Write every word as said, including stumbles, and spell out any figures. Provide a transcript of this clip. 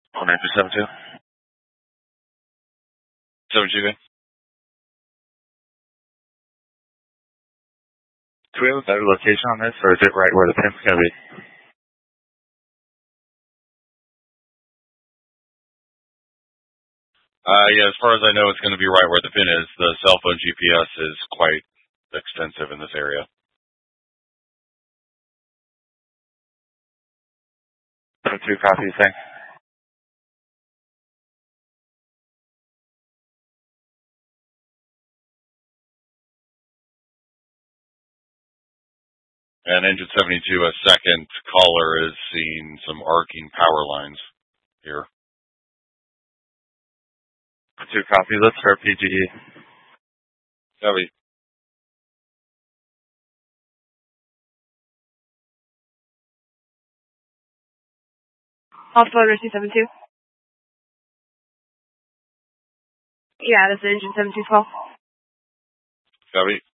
one nine two seven two. seven two, good. Do we have a better location on this, or is it right where the pin's going to be? Uh, yeah, as far as I know, it's going to be right where the pin is. The cell phone G P S is quite extensive in this area. seven two, copy, thanks. And engine seventy-two, a second caller is seeing some arcing power lines here. two, copy, let's start P G E. Copy. Alpha Rescue seven two. Yeah, this is engine seven two twelve. Copy.